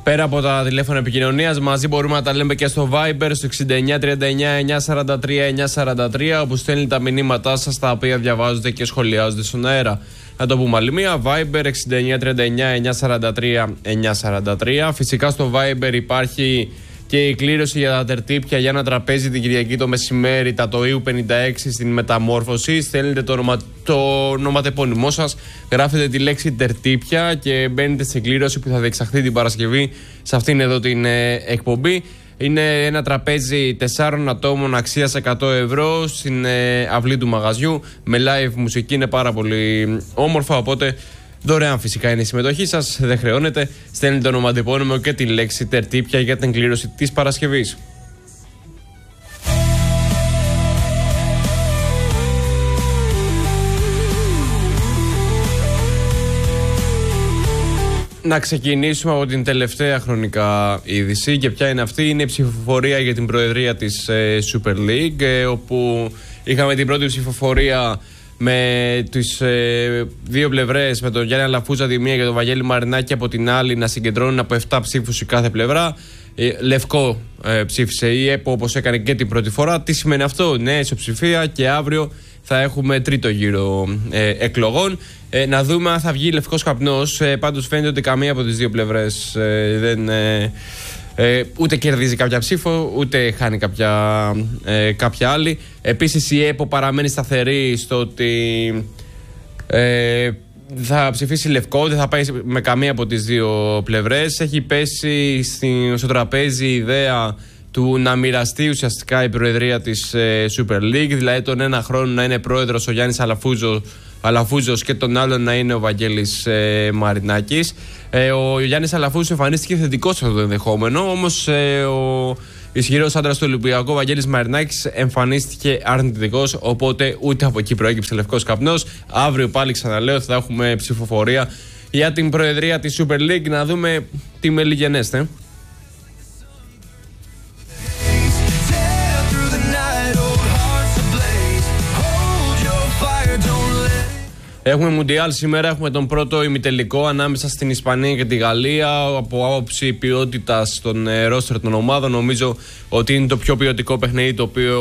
Πέρα από τα τηλέφωνα επικοινωνίας, μαζί μπορούμε να τα λέμε και στο Viber, στο 6939-943-943, όπου στέλνετε τα μηνύματά σας, τα οποία διαβάζονται και σχολιάζονται στον αέρα. Να το πούμε άλλη μία, Viber 6939-943-943. Φυσικά στο Viber υπάρχει και η κλήρωση για τα τερτύπια για ένα τραπέζι την Κυριακή το μεσημέρι, τα ΤΟΙΟΥ 56 στην Μεταμόρφωση. Στέλνετε το ονοματεπώνυμό σας, γράφετε τη λέξη τερτύπια και μπαίνετε στην κλήρωση που θα διεξαχθεί την Παρασκευή σε αυτήν εδώ την εκπομπή. Είναι ένα τραπέζι 4 ατόμων αξίας 100 ευρώ στην αυλή του μαγαζιού με live μουσική. Είναι πάρα πολύ όμορφα, οπότε δωρεάν φυσικά είναι η συμμετοχή σας, δεν χρεώνεται. Στέλνετε το ονοματεπώνυμο και τη λέξη τερτύπια για την κλήρωση της Παρασκευής. Να ξεκινήσουμε από την τελευταία χρονικά είδηση. Και ποια είναι αυτή? Είναι η ψηφοφορία για την προεδρία της Super League, όπου είχαμε την πρώτη ψηφοφορία με τις δύο πλευρές, με τον Γιάννη Αλαφούζα τη μία και τον Βαγγέλη Μαρινάκη από την άλλη, να συγκεντρώνουν από 7 ψήφους η κάθε πλευρά. Λευκό ψήφισε η ΕΠΟ, όπως έκανε και την πρώτη φορά. Τι σημαίνει αυτό? Νέα ισοψηφία και αύριο θα έχουμε τρίτο γύρο εκλογών. Να δούμε αν θα βγει λευκός καπνός. Πάντως φαίνεται ότι καμία από τις δύο πλευρές δεν ούτε κερδίζει κάποια ψήφο, ούτε χάνει κάποια άλλη. Επίσης η ΕΠΟ παραμένει σταθερή στο ότι θα ψηφίσει λευκό, δεν θα πάει με καμία από τις δύο πλευρές. Έχει πέσει στο τραπέζι η ιδέα του να μοιραστεί ουσιαστικά η προεδρία της Super League, δηλαδή τον ένα χρόνο να είναι πρόεδρος ο Γιάννης Αλαφούζος και τον άλλον να είναι ο Βαγγέλης Μαρινάκης. Ο Γιάννης Αλαφούζος εμφανίστηκε θετικός σε αυτό το ενδεχόμενο, όμως ο ισχυρός άντρας του Ολυμπιακού, ο Βαγγέλης Μαρινάκης, εμφανίστηκε αρνητικός, οπότε ούτε από εκεί προέκυψε λευκός καπνός. Αύριο πάλι ξαναλέω θα έχουμε ψηφοφορία για την προεδρία της Super League. Να δούμε τι μέλη γενέστε. Έχουμε Μουντιάλ σήμερα, έχουμε τον πρώτο ημιτελικό ανάμεσα στην Ισπανία και τη Γαλλία. Από άποψη ποιότητας των ρόστερ των ομάδων, νομίζω ότι είναι το πιο ποιοτικό παιχνίδι το οποίο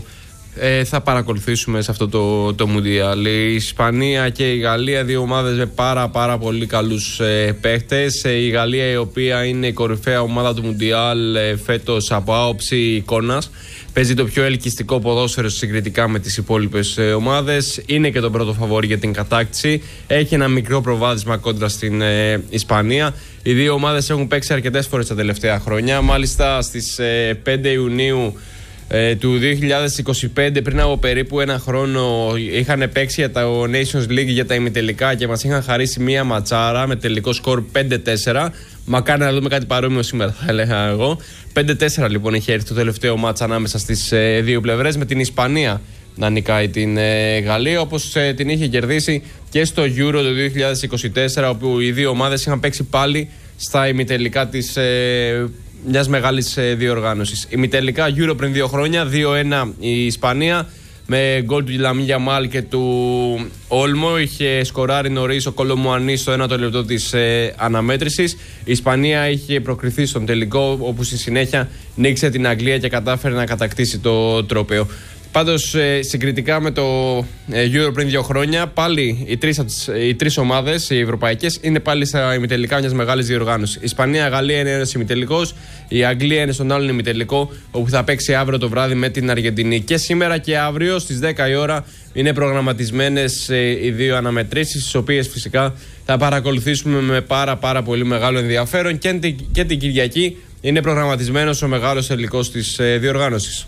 θα παρακολουθήσουμε σε αυτό το Μουντιάλ. Η Ισπανία και η Γαλλία, δύο ομάδες με πάρα πολύ καλούς παίχτες. Η Γαλλία, η οποία είναι η κορυφαία ομάδα του Μουντιάλ φέτος από άποψη εικόνας, παίζει το πιο ελκυστικό ποδόσφαιρο συγκριτικά με τις υπόλοιπες ομάδες. Είναι και το πρώτο φαβόρι για την κατάκτηση. Έχει ένα μικρό προβάδισμα κόντρα στην Ισπανία. Οι δύο ομάδες έχουν παίξει αρκετές φορές τα τελευταία χρόνια. Μάλιστα στις 5 Ιουνίου του 2025, πριν από περίπου ένα χρόνο, είχαν παίξει για το Nations League για τα ημιτελικά και μας είχαν χαρίσει μία ματσάρα με τελικό σκορ 5-4. Μακάρι να δούμε κάτι παρόμοιο σήμερα, θα έλεγα εγώ. 5-4 λοιπόν είχε έρθει το τελευταίο μάτσα ανάμεσα στις δύο πλευρές, με την Ισπανία να νικάει την Γαλλία, όπως την είχε κερδίσει και στο Euro το 2024, όπου οι δύο ομάδες είχαν παίξει πάλι στα ημιτελικά της μιας μεγάλης διοργάνωσης. Ημιτελικά Euro πριν 2 χρόνια, 2-1 η Ισπανία, με γκολ του Λαμίν Γιαμάλ και του Όλμο. Είχε σκοράρει νωρίς ο Κολομουανί στο 1ο λεπτό της αναμέτρησης. Η Ισπανία είχε προκριθεί στον τελικό, όπου στη συνέχεια νίκησε την Αγγλία και κατάφερε να κατακτήσει το τρόπαιο. Πάντως, συγκριτικά με το Euro πριν 2 χρόνια, πάλι οι τρεις ομάδες, οι ευρωπαϊκές, είναι πάλι στα ημιτελικά μιας μεγάλης διοργάνωσης. Η Ισπανία, η Γαλλία είναι ένας ημιτελικός, η Αγγλία είναι στον άλλον ημιτελικό, όπου θα παίξει αύριο το βράδυ με την Αργεντινή. Και σήμερα και αύριο στις 10 η ώρα είναι προγραμματισμένες οι δύο αναμετρήσεις, τις οποίες φυσικά θα παρακολουθήσουμε με πάρα πολύ μεγάλο ενδιαφέρον. Και την Κυριακή είναι προγραμματισμένος ο μεγάλος τελικός της διοργάνωσης.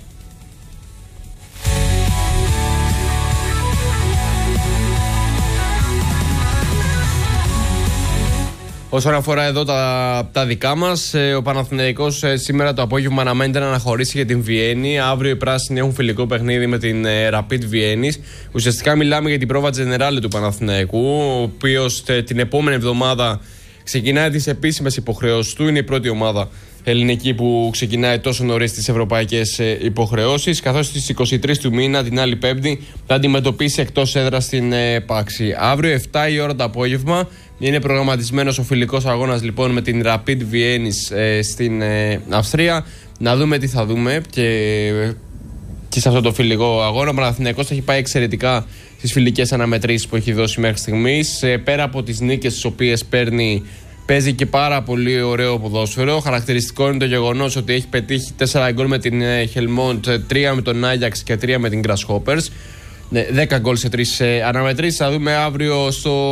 Όσον αφορά εδώ τα δικά μας, ο Παναθηναϊκός σήμερα το απόγευμα αναμένεται να αναχωρήσει για την Βιέννη. Αύριο οι πράσινοι έχουν φιλικό παιχνίδι με την Rapid Βιέννης. Ουσιαστικά μιλάμε για την πρόβα Generale του Παναθηναϊκού, ο οποίος την επόμενη εβδομάδα ξεκινάει τις επίσημες υποχρεώσεις του. Είναι η πρώτη ομάδα ελληνική που ξεκινάει τόσο νωρίς τις ευρωπαϊκές υποχρεώσεις. Καθώς στις 23 του μήνα, την άλλη Πέμπτη, θα αντιμετωπίσει εκτός έδρας στην Πάξη. Αύριο 7 η ώρα το απόγευμα είναι προγραμματισμένος ο φιλικός αγώνας λοιπόν με την Rapid Βιέννης στην Αυστρία. Να δούμε τι θα δούμε και σε αυτό το φιλικό αγώνα. Ο Παναθηναϊκός έχει πάει εξαιρετικά στις φιλικές αναμετρήσεις που έχει δώσει μέχρι στιγμής. Πέρα από τις νίκες τις οποίες παίζει και πάρα πολύ ωραίο ποδόσφαιρο. Χαρακτηριστικό είναι το γεγονός ότι έχει πετύχει 4 γκολ με την Helmond, 3 με τον Άγιαξ και 3 με την Grasshoppers. 10 γκολ σε 3 αναμετρήσεις. Θα δούμε αύριο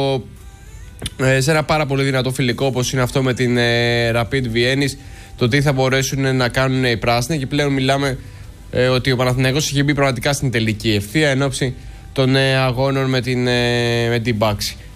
σε ένα πάρα πολύ δυνατό φιλικό όπως είναι αυτό με την Rapid Βιέννης το τι θα μπορέσουν να κάνουν οι πράσινοι. Και πλέον μιλάμε ότι ο Παναθηναϊκός έχει μπει πραγματικά στην τελική ευθεία εν ώψη των αγώνων με την Πάξη.